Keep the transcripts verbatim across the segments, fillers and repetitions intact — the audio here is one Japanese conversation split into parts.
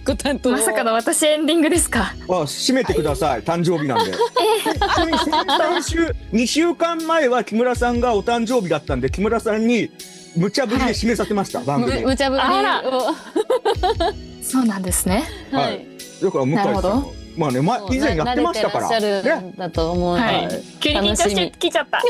ご担当。 まさかの私エンディングですか。 あ、締めてください。誕生日なんで。ちなみに先週にしゅうかんまえは木村さんがお誕生日だったんで、木村さんに無茶ぶりで締めさせました、番組。 む無茶ぶりを。 あらそうなんですね。 ははいい。だから向井さんもなるほどまあね、ま以前やってましたから。 慣れてらっしゃるね。 んだと思うので、 はい急に緊張してきちゃった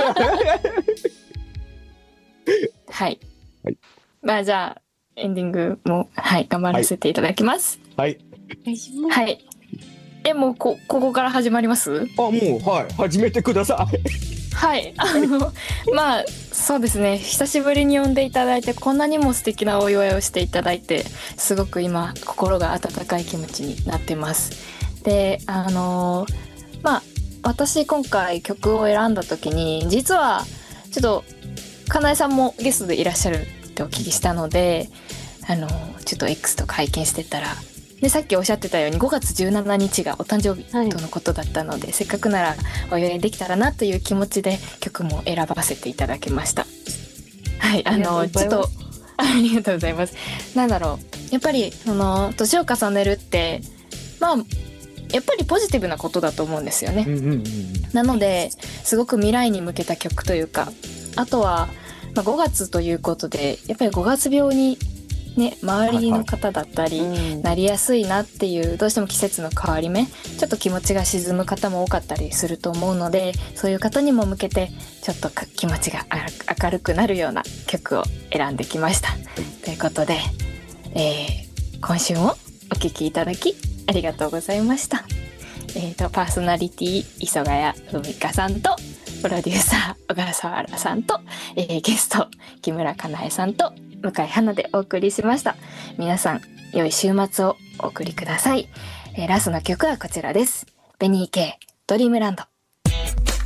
はい、 はいまあじゃあエンディングもはい頑張らせていただきます。 はい。 お願いします。 はい、えもうこここから始まります。 あ、もうはい始めてください。 はいあのまあそうですね、久しぶりに呼んでいただいてこんなにも素敵なお祝いをしていただいてすごく今心が温かい気持ちになってます。であのまあ私今回曲を選んだ時に実はちょっとかなえさんもゲストでいらっしゃるってお聞きしたので、あのちょっと X とか拝見してたらでさっきおっしゃってたようにごがつじゅうしちにちがお誕生日とのことだったので、はい、せっかくならお祝いできたらなという気持ちで曲も選ばせていただきました。はいあのちょっとありがとうございます。なんだろうやっぱりその年を重ねるってまあやっぱりポジティブなことだと思うんですよね。 うんうんうん、 なのですごく未来に向けた曲というか、あとは、まあ、ごがつということでやっぱりごがつ病にね、周りの方だったり、はいはい、なりやすいなっていうどうしても季節の変わり目ちょっと気持ちが沈む方も多かったりすると思うので、そういう方にも向けてちょっと気持ちが明るくなるような曲を選んできました、はい、ということで、えー、今週もお聴きいただきありがとうございました。えーと、パーソナリティ磯谷文香さんとプロデューサー小笠原さんと、えー、ゲスト木村かなえさんと向井花でお送りしました。皆さん良い週末をお送りください。えー、ラストの曲はこちらです。ベニー K ドリームランド。